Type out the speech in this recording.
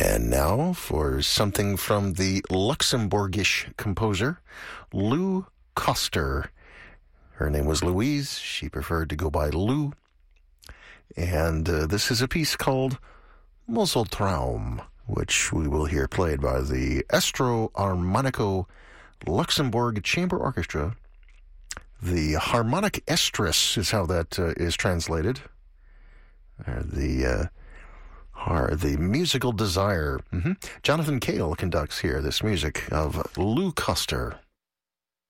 And now for something from the Luxembourgish composer, Lou Koster. Her name was Louise. She preferred to go by Lou. And this is a piece called Moseltraum, which we will hear played by the Estro Armonico Luxembourg Chamber Orchestra. The harmonic estrus is how that is translated. The musical desire. Jonathan Cale conducts here this music of Lou Koster.